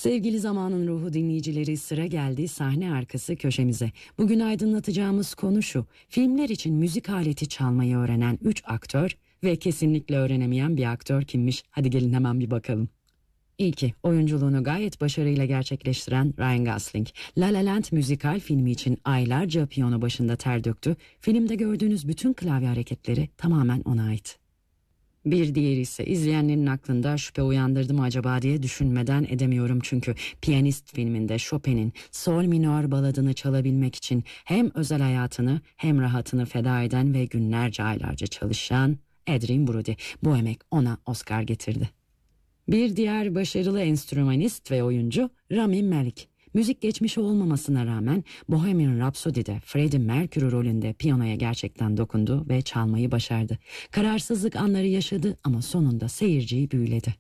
Sevgili Zamanın Ruhu dinleyicileri, sıra geldi sahne arkası köşemize. Bugün aydınlatacağımız konu şu: filmler için müzik aleti çalmayı öğrenen 3 aktör ve kesinlikle öğrenemeyen bir aktör kimmiş? Hadi gelin hemen bir bakalım. İlki, oyunculuğunu gayet başarıyla gerçekleştiren Ryan Gosling. La La Land müzikal filmi için aylarca piyano başında ter döktü. Filmde gördüğünüz bütün klavye hareketleri tamamen ona ait. Bir diğeri ise izleyenlerin aklında şüphe uyandırdı mı acaba diye düşünmeden edemiyorum, çünkü Piyanist filminde Chopin'in sol minör baladını çalabilmek için hem özel hayatını hem rahatını feda eden ve günlerce aylarca çalışan Adrien Brody. Bu emek ona Oscar getirdi. Bir diğer başarılı enstrümanist ve oyuncu Rami Malek. Müzik geçmişi olmamasına rağmen Bohemian Rhapsody'de Freddie Mercury rolünde piyanoya gerçekten dokundu ve çalmayı başardı. Kararsızlık anları yaşadı ama sonunda seyirciyi büyüledi.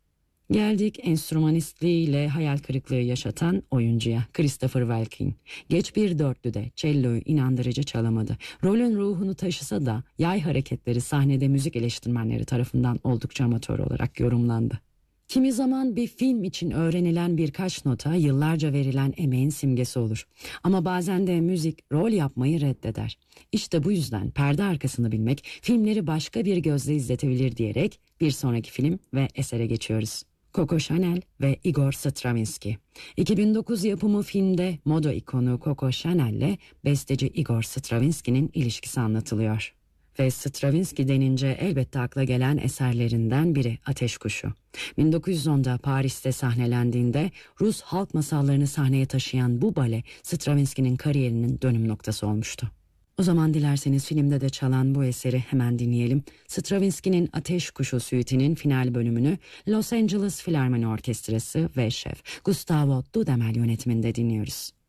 Geldik enstrümanistliğiyle hayal kırıklığı yaşatan oyuncuya, Christopher Walken. Geç bir dörtlüde cello'yu inandırıcı çalamadı. Rolün ruhunu taşısa da yay hareketleri sahnede müzik eleştirmenleri tarafından oldukça amatör olarak yorumlandı. Kimi zaman bir film için öğrenilen birkaç nota yıllarca verilen emeğin simgesi olur. Ama bazen de müzik rol yapmayı reddeder. İşte bu yüzden perde arkasını bilmek filmleri başka bir gözle izletebilir diyerek bir sonraki film ve esere geçiyoruz. Coco Chanel ve Igor Stravinsky. 2009 yapımı filmde moda ikonu Coco Chanel ile besteci Igor Stravinsky'nin ilişkisi anlatılıyor. Ve Stravinsky denince elbette akla gelen eserlerinden biri Ateş Kuşu. 1910'da Paris'te sahnelendiğinde Rus halk masallarını sahneye taşıyan bu bale Stravinsky'nin kariyerinin dönüm noktası olmuştu. O zaman dilerseniz filmde de çalan bu eseri hemen dinleyelim. Stravinsky'nin Ateş Kuşu Suite'nin final bölümünü Los Angeles Filarmoni Orkestrası ve şef Gustavo Dudamel yönetiminde dinliyoruz.